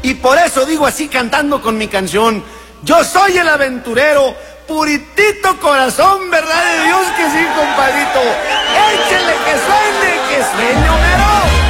Y por eso digo así cantando con mi canción: yo soy el aventurero, puritito corazón, verdad de Dios que sí, compadrito.